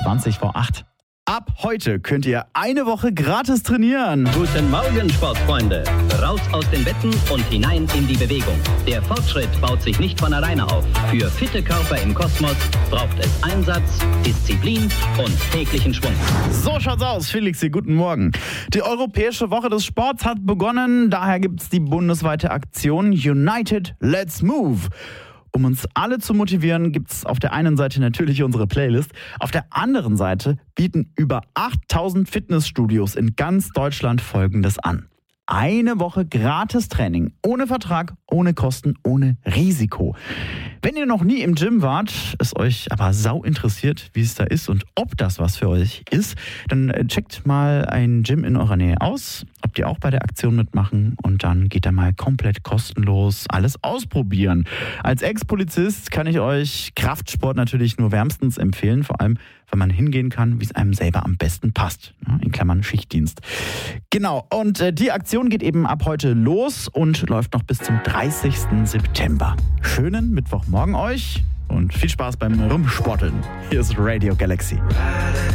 20 vor 8. Ab heute könnt ihr eine Woche gratis trainieren. Guten Morgen, Sportfreunde. Raus aus den Betten und hinein in die Bewegung. Der Fortschritt baut sich nicht von alleine auf. Für fitte Körper im Kosmos braucht es Einsatz, Disziplin und täglichen Schwung. So schaut's aus, Felix hier, guten Morgen. Die Europäische Woche des Sports hat begonnen. Daher gibt's die bundesweite Aktion United Let's Move. Um uns alle zu motivieren, gibt es auf der einen Seite natürlich unsere Playlist. Auf der anderen Seite bieten über 8000 Fitnessstudios in ganz Deutschland Folgendes an. Eine Woche gratis Training, ohne Vertrag, ohne Kosten, ohne Risiko. Wenn ihr noch nie im Gym wart, es euch aber sau interessiert, wie es da ist und ob das was für euch ist, dann checkt mal ein Gym in eurer Nähe aus, ob die auch bei der Aktion mitmachen und dann geht da mal komplett kostenlos alles ausprobieren. Als Ex-Polizist kann ich euch Kraftsport natürlich nur wärmstens empfehlen, vor allem, wenn man hingehen kann, wie es einem selber am besten passt, in Klammern Schichtdienst. Genau, und die Aktion geht eben ab heute los und läuft noch bis zum 30. September. Schönen Mittwochmorgen euch und viel Spaß beim Rumsporteln. Hier ist Radio Galaxy.